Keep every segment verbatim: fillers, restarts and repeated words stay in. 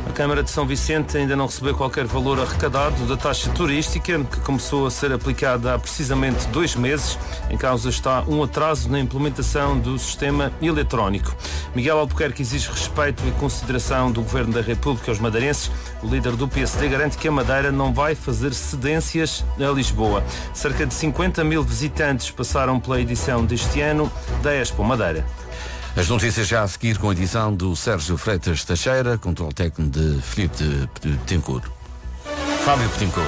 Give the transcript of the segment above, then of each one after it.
A Câmara de São Vicente ainda não recebeu qualquer valor arrecadado da taxa turística, que começou a ser aplicada há precisamente dois meses. Em causa está um atraso na implementação do sistema eletrónico. Miguel Albuquerque exige respeito e consideração do Governo da República aos madeirenses. O líder do P S D garante que a Madeira não vai fazer cedências a Lisboa. Cerca de cinquenta mil visitantes passaram pela edição deste ano da Expo Madeira. As notícias já a seguir com a edição do Sérgio Freitas Teixeira, controle técnico de Filipe de Betancourt. Fábio Betancourt.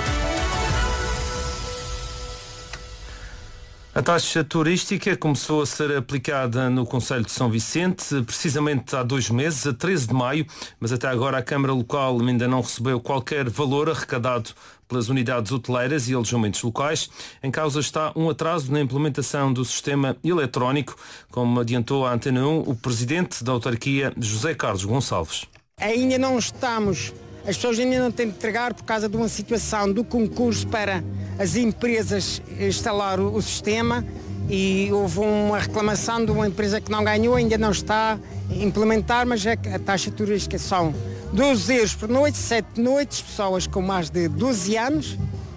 A taxa turística começou a ser aplicada no Concelho de São Vicente, precisamente há dois meses, a treze de maio, mas até agora a Câmara Local ainda não recebeu qualquer valor arrecadado pelas unidades hoteleiras e alojamentos locais. Em causa está um atraso na implementação do sistema eletrónico, como adiantou a Antena um o presidente da autarquia, José Carlos Gonçalves. Ainda não estamos, as pessoas ainda não têm de entregar por causa de uma situação do concurso para as empresas instalar o sistema e houve uma reclamação de uma empresa que não ganhou, ainda não está a implementar, mas a taxa turística são doze euros por noite, sete noites, pessoas com mais de doze anos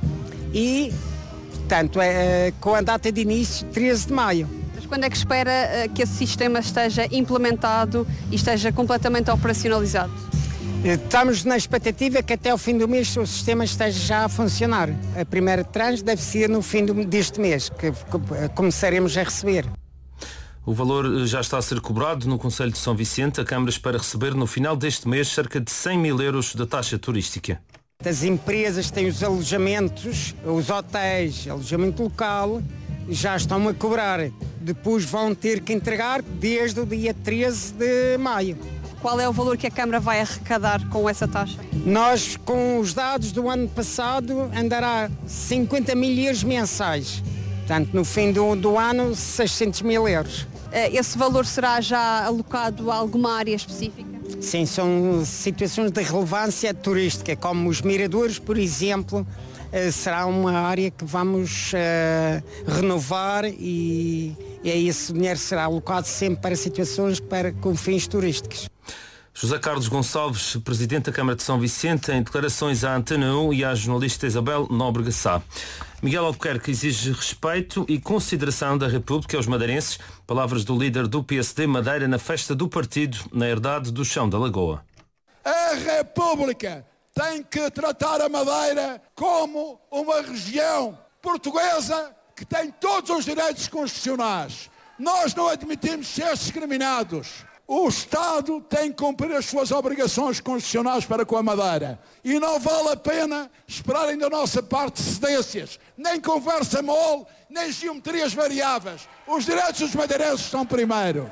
e, portanto, é, com a data de início, treze de maio. Mas quando é que espera que esse sistema esteja implementado e esteja completamente operacionalizado? Estamos na expectativa que até ao fim do mês o sistema esteja já a funcionar. A primeira tranche deve ser no fim do, deste mês, que começaremos a receber. O valor já está a ser cobrado no Concelho de São Vicente. A Câmara espera receber no final deste mês cerca de cem mil euros da taxa turística. As empresas têm os alojamentos, os hotéis, alojamento local, já estão a cobrar. Depois vão ter que entregar desde o dia treze de maio. Qual é o valor que a Câmara vai arrecadar com essa taxa? Nós, com os dados do ano passado, andará cinquenta mil euros mensais. Portanto, no fim do, do ano, seiscentos mil euros. Esse valor será já alocado a alguma área específica? Sim, são situações de relevância turística, como os miradores, por exemplo, será uma área que vamos uh, renovar e, e esse dinheiro será alocado sempre para situações para, com fins turísticos. José Carlos Gonçalves, presidente da Câmara de São Vicente, em declarações à Antena um e à jornalista Isabel Nóbrega Sá. Miguel Albuquerque exige respeito e consideração da República aos madeirenses. Palavras do líder do P S D Madeira na festa do partido, na herdade do Chão da Lagoa. A República tem que tratar a Madeira como uma região portuguesa que tem todos os direitos constitucionais. Nós não admitimos ser discriminados. O Estado tem que cumprir as suas obrigações constitucionais para com a Madeira. E não vale a pena esperarem da nossa parte cedências, nem conversa mole, nem geometrias variáveis. Os direitos dos madeirenses estão primeiro.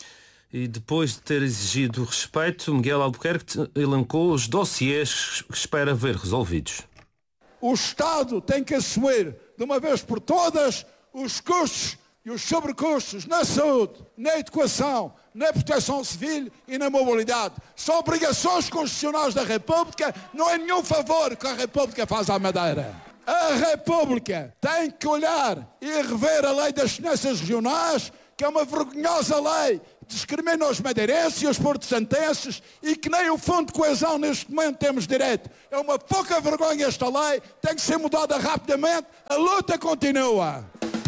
E depois de ter exigido respeito, Miguel Albuquerque elencou os dossiês que espera ver resolvidos. O Estado tem que assumir, de uma vez por todas, os custos e os sobrecustos na saúde, na educação, na proteção civil e na mobilidade. São obrigações constitucionais da República, não é nenhum favor que a República faz à Madeira. A República tem que olhar e rever a lei das finanças regionais, que é uma vergonhosa lei que discrimina os madeirenses e os porto-santenses e que nem o Fundo de Coesão neste momento temos direito. É uma pouca vergonha esta lei, tem que ser mudada rapidamente, a luta continua.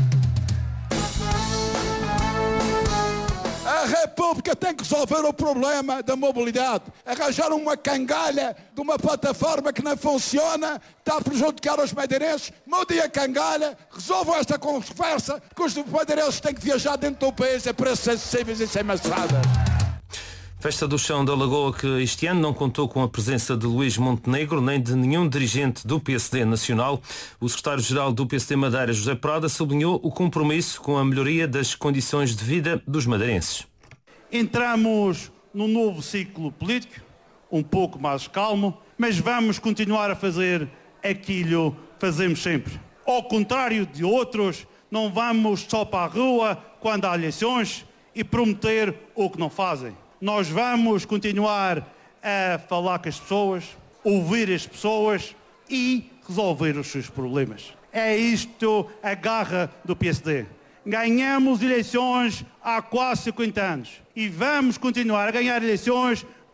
A República tem que resolver o problema da mobilidade. Arranjar uma cangalha de uma plataforma que não funciona, está a prejudicar os madeirenses. Mudem a cangalha, resolvam esta conversa, porque os madeirenses têm que viajar dentro do país a preços acessíveis e sem maçadas. Festa do Chão da Lagoa que este ano não contou com a presença de Luís Montenegro nem de nenhum dirigente do P S D nacional. O secretário-geral do P S D Madeira, José Prada, sublinhou o compromisso com a melhoria das condições de vida dos madeirenses. Entramos num novo ciclo político, um pouco mais calmo, mas vamos continuar a fazer aquilo que fazemos sempre. Ao contrário de outros, não vamos só para a rua quando há eleições e prometer o que não fazem. Nós vamos continuar a falar com as pessoas, ouvir as pessoas e resolver os seus problemas. É isto a garra do P S D. Ganhamos eleições há quase cinquenta anos e vamos continuar a ganhar eleições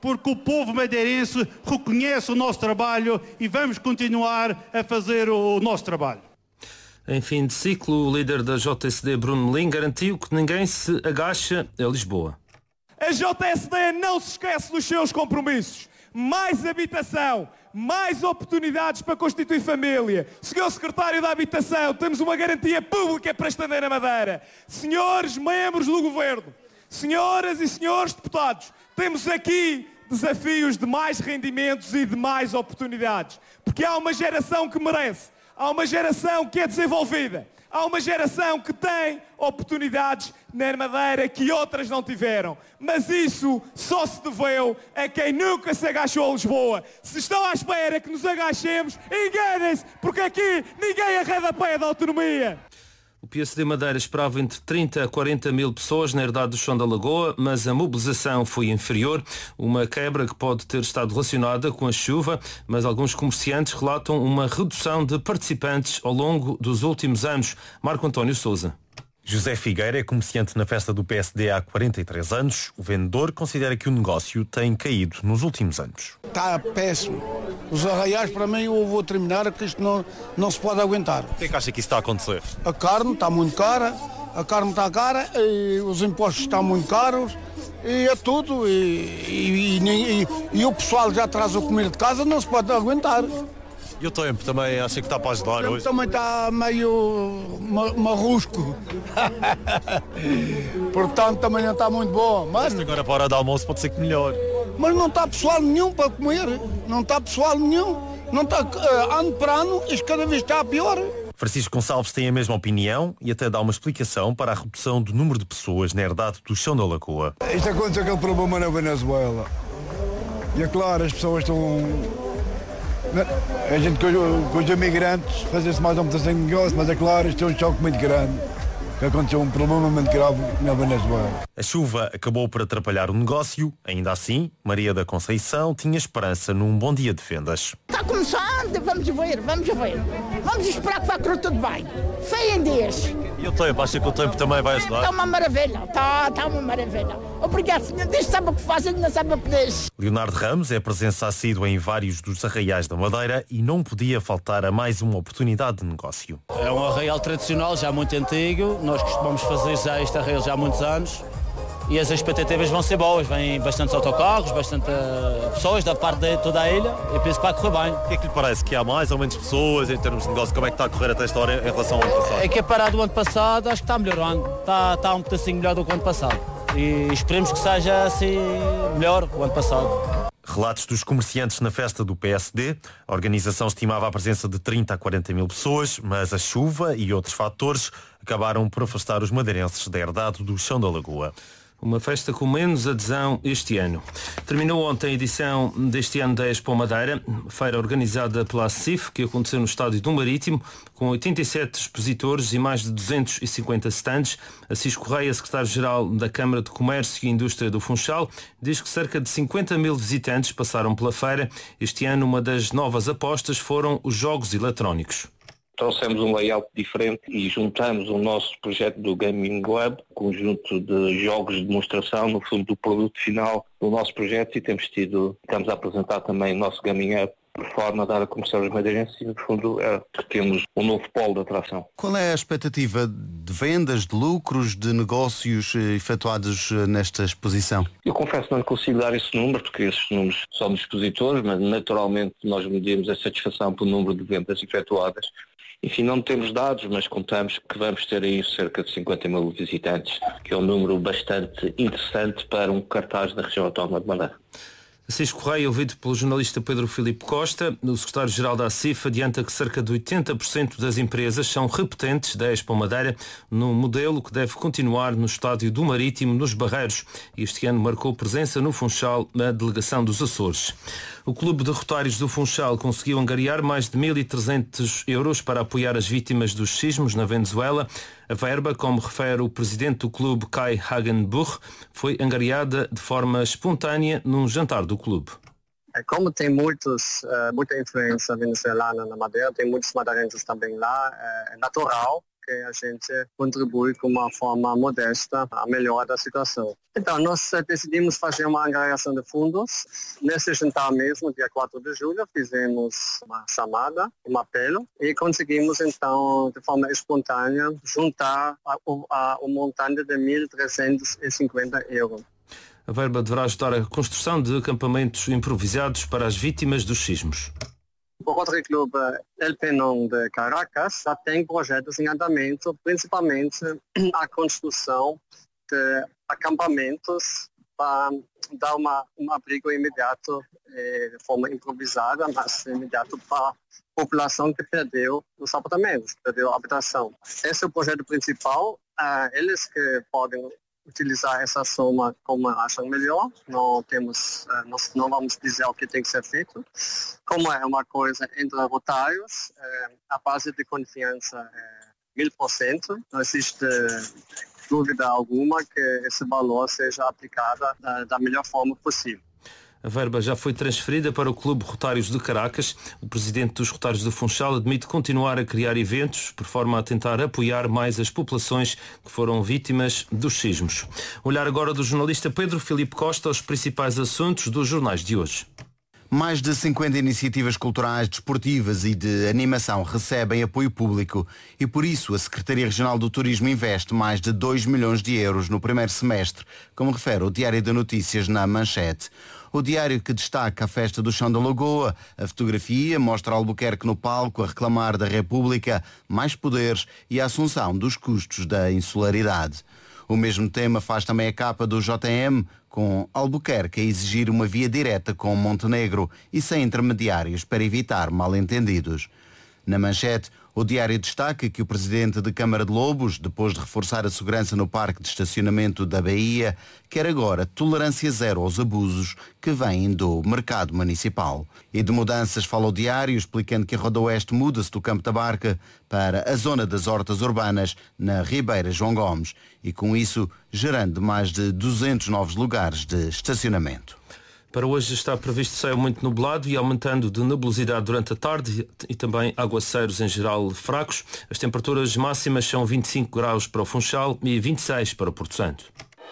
porque o povo madeirense reconhece o nosso trabalho e vamos continuar a fazer o nosso trabalho. Em fim de ciclo, o líder da J S D, Bruno Melim, garantiu que ninguém se agacha a Lisboa. A J S D não se esquece dos seus compromissos. Mais habitação, mais oportunidades para constituir família. Senhor Secretário da Habitação, temos uma garantia pública para estender na Madeira. Senhores membros do Governo, senhoras e senhores deputados, temos aqui desafios de mais rendimentos e de mais oportunidades. Porque há uma geração que merece, há uma geração que é desenvolvida, há uma geração que tem oportunidades na Madeira que outras não tiveram. Mas isso só se deveu a quem nunca se agachou a Lisboa. Se estão à espera que nos agachemos, enganem-se, porque aqui ninguém arreda pé da autonomia. O P S D Madeira esperava entre trinta a quarenta mil pessoas na herdade do Chão da Lagoa, mas a mobilização foi inferior, uma quebra que pode ter estado relacionada com a chuva, mas alguns comerciantes relatam uma redução de participantes ao longo dos últimos anos. Marco António Sousa. José Figueira é comerciante na festa do P S D há quarenta e três anos. O vendedor considera que o negócio tem caído nos últimos anos. Está péssimo. Os arraiais, para mim, eu vou terminar, porque isto não, não se pode aguentar. O que é que acha que isso está a acontecer? A carne está muito cara, a carne está cara, e os impostos estão muito caros, e é tudo. E, e, e, e, e o pessoal já traz o comer de casa, não se pode aguentar. E o tempo também, acha que está para ajudar o tempo hoje? Também está meio marrusco. Portanto, também não está muito bom. Mas agora para a hora de almoço pode ser que melhor. Mas não está pessoal nenhum para comer. Não está pessoal nenhum. Não está, uh, ano para ano, isto cada vez está pior. Francisco Gonçalves tem a mesma opinião e até dá uma explicação para a redução do número de pessoas na herdade do Chão da Lagoa. Isto aconteceu aquele problema na Venezuela. E é claro, as pessoas estão... A gente com os, com os imigrantes fazia-se mais um pedacinho de negócio, mas é claro, isto é um choque muito grande. Que aconteceu um problema muito grave na Venezuela. A chuva acabou por atrapalhar o negócio. Ainda assim, Maria da Conceição tinha esperança num bom dia de vendas. Está começando, vamos ver, vamos ver. Vamos esperar que vai correr tudo bem. Fé em Deus. E o tempo? Acha que o tempo também vai ajudar? Está uma maravilha, está, está uma maravilha. Obrigado, senhor. Deus sabe o que faz, ele não sabe o que diz. Leonardo Ramos é presença assídua em vários dos arraiais da Madeira e não podia faltar a mais uma oportunidade de negócio. É um arraial tradicional, já muito antigo. Nós costumamos fazer já este arraial já há muitos anos. E as expectativas vão ser boas, vêm bastantes autocarros, bastante uh, pessoas da parte de toda a ilha e penso que vai correr bem. O que é que lhe parece? Que há mais ou menos pessoas em termos de negócio? Como é que está a correr até esta hora em relação ao ano passado? É que é parado do ano passado, acho que está melhorando, está, está um pedacinho melhor do que o ano passado e esperemos que seja assim melhor o ano passado. Relatos dos comerciantes na festa do P S D. A organização estimava a presença de trinta a quarenta mil pessoas, mas a chuva e outros fatores acabaram por afastar os madeirenses da herdade do Chão da Lagoa. Uma festa com menos adesão este ano. Terminou ontem a edição deste ano da Expo Madeira, feira organizada pela A C I F, que aconteceu no Estádio do Marítimo, com oitenta e sete expositores e mais de duzentos e cinquenta stands. Assis Correia, secretário-geral da Câmara de Comércio e Indústria do Funchal, diz que cerca de cinquenta mil visitantes passaram pela feira. Este ano, uma das novas apostas foram os jogos eletrónicos. Trouxemos um layout diferente e juntamos o nosso projeto do Gaming Lab, conjunto de jogos de demonstração, no fundo, do produto final do nosso projeto, e temos tido, estamos a apresentar também o nosso Gaming App, por forma a dar a conhecer aos madeirenses, e no fundo é que temos um novo polo de atração. Qual é a expectativa de vendas, de lucros, de negócios efetuados nesta exposição? Eu confesso que não consigo dar esse número, porque esses números são dos expositores, mas naturalmente nós medimos a satisfação pelo número de vendas efetuadas. Enfim, não temos dados, mas contamos que vamos ter aí cerca de cinquenta mil visitantes, que é um número bastante interessante para um cartaz da região autónoma de Madeira. Assis Correia, ouvido pelo jornalista Pedro Filipe Costa, o secretário-geral da A C I F adianta que cerca de oitenta por cento das empresas são repetentes da Expo Madeira, num modelo que deve continuar no Estádio do Marítimo, nos Barreiros. Este ano marcou presença no Funchal na delegação dos Açores. O Clube de Rotários do Funchal conseguiu angariar mais de mil e trezentos euros para apoiar as vítimas dos sismos na Venezuela. A verba, como refere o presidente do clube, Kai Hagenbuch, foi angariada de forma espontânea num jantar do clube. Como tem muitos, uh, muita influência venezuelana na Madeira, tem muitos madeirenses também lá, é natural que a gente contribui com uma forma modesta à melhora da situação. Então, nós decidimos fazer uma angariação de fundos. Nesse jantar mesmo, dia quatro de julho, fizemos uma chamada, um apelo, e conseguimos, então, de forma espontânea, juntar o, a, o montante de mil trezentos e cinquenta euros. A verba deverá ajudar a construção de acampamentos improvisados para as vítimas dos sismos. O Rotary Club El Peñón de Caracas já tem projetos em andamento, principalmente a construção de acampamentos para dar uma, um abrigo imediato, eh, de forma improvisada, mas imediato para a população que perdeu os apartamentos, perdeu a habitação. Esse é o projeto principal. Ah, eles que podem utilizar essa soma como acham melhor. Não temos, nós não vamos dizer o que tem que ser feito. Como é uma coisa entre rotários, a base de confiança é mil por cento. Não existe dúvida alguma que esse valor seja aplicado da, da melhor forma possível. A verba já foi transferida para o Clube Rotários de Caracas. O presidente dos Rotários do Funchal admite continuar a criar eventos por forma a tentar apoiar mais as populações que foram vítimas dos sismos. Olhar agora do jornalista Pedro Filipe Costa aos principais assuntos dos jornais de hoje. Mais de cinquenta iniciativas culturais, desportivas e de animação recebem apoio público e por isso a Secretaria Regional do Turismo investe mais de dois milhões de euros no primeiro semestre, como refere o Diário de Notícias na Manchete. O diário que destaca a festa do Chão da Lagoa, a fotografia mostra Albuquerque no palco a reclamar da República mais poderes e a assunção dos custos da insularidade. O mesmo tema faz também a capa do J M, com Albuquerque a exigir uma via direta com Montenegro e sem intermediários para evitar mal-entendidos. Na Manchete, o diário destaca que o presidente da Câmara de Lobos, depois de reforçar a segurança no parque de estacionamento da Bahia, quer agora tolerância zero aos abusos que vêm do mercado municipal. E de mudanças fala o diário, explicando que a Rodoeste muda-se do Campo da Barca para a zona das hortas urbanas na Ribeira João Gomes e com isso gerando mais de duzentos novos lugares de estacionamento. Para hoje está previsto céu muito nublado e aumentando de nebulosidade durante a tarde e também aguaceiros em geral fracos. As temperaturas máximas são vinte e cinco graus para o Funchal e vinte e seis para o Porto Santo.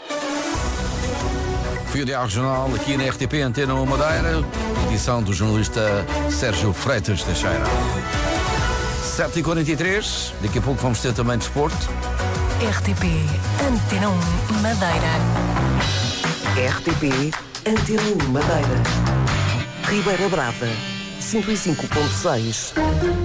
Foi o Diário Regional aqui na R T P Antena Madeira, edição do jornalista Sérgio Freitas Teixeira. sete e quarenta e três, daqui a pouco vamos ter também desporto. R T P Antena um Madeira. R T P Antena um Madeira. Ribeira Brava, cento e cinco ponto seis.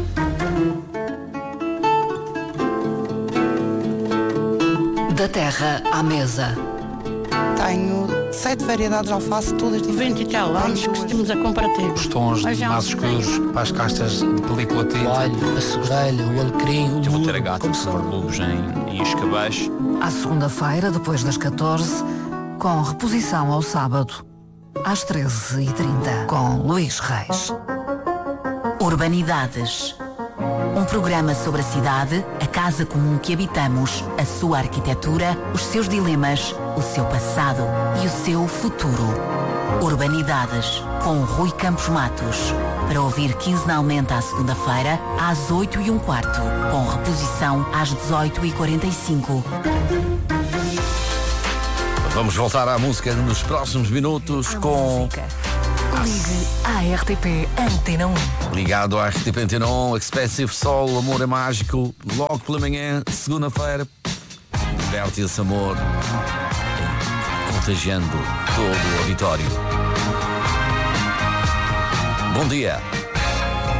Da terra à mesa. Tenho sete variedades de alface, todas diferentes. vinte e tal anos que estamos a compartilhar. Os tons mais escuros para as castas de película tinta. O alho, a segurelha, o alecrim, o Eu vou ter a gata de sabor lobos em, em escabeche. À segunda-feira, depois das catorze, com reposição ao sábado, às treze e trinta, com Luís Reis. Urbanidades. Um programa sobre a cidade, a casa comum que habitamos, a sua arquitetura, os seus dilemas, o seu passado e o seu futuro. Urbanidades, com Rui Campos Matos. Para ouvir quinzenalmente à segunda-feira, às oito e um quarto, com reposição às dezoito e quarenta e cinco. Vamos voltar à música nos próximos minutos com... Ligue à R T P Antena um. Ligado à R T P Antena um, Expensive Soul, Amor é Mágico, logo pela manhã, segunda-feira. Diverte esse amor, contagiando todo o auditório. Bom dia.